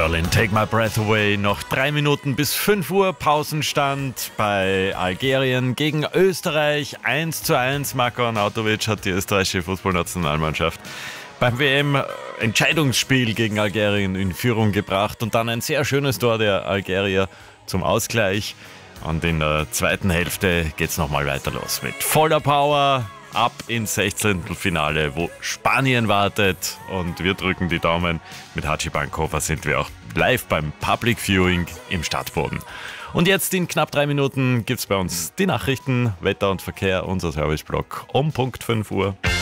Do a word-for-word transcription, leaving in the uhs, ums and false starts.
Berlin, Take My Breath Away. Noch drei Minuten bis fünf Uhr Pausenstand bei Algerien gegen Österreich. eins zu eins. Marko Arnautovic hat die österreichische Fußballnationalmannschaft beim W M-Entscheidungsspiel gegen Algerien in Führung gebracht. Und dann ein sehr schönes Tor der Algerier zum Ausgleich. Und in der zweiten Hälfte geht es nochmal weiter los mit voller Power. Ab ins Sechzehntelfinale, wo Spanien wartet, und wir drücken die Daumen. Mit Haji Bankhofer sind wir auch live beim Public Viewing im Stadtboden. Und jetzt in knapp drei Minuten gibt es bei uns die Nachrichten, Wetter und Verkehr, unser Serviceblock um Punkt fünf Uhr.